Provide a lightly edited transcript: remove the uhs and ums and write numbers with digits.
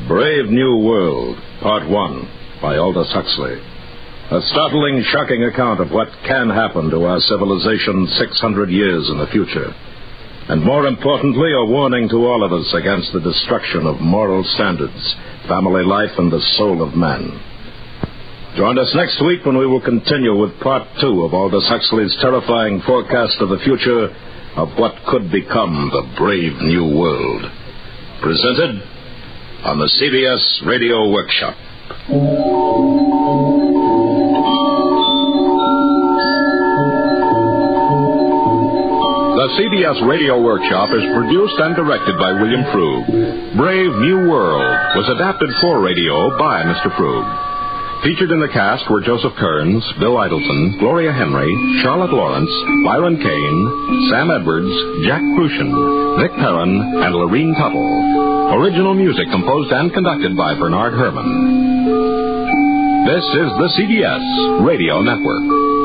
Brave New World, Part 1, by Aldous Huxley. A startling, shocking account of what can happen to our civilization 600 years in the future. And more importantly, a warning to all of us against the destruction of moral standards, family life, and the soul of man. Join us next week when we will continue with Part 2 of Aldous Huxley's terrifying forecast of the future of what could become the Brave New World. Presented on the CBS Radio Workshop. The CBS Radio Workshop is produced and directed by William Frug. Brave New World was adapted for radio by Mr. Frug. Featured in the cast were Joseph Kearns, Bill Idelson, Gloria Henry, Charlotte Lawrence, Byron Kane, Sam Edwards, Jack Crucian, Vic Perrin, and Lorene Tuttle. Original music composed and conducted by Bernard Herrmann. This is the CBS Radio Network.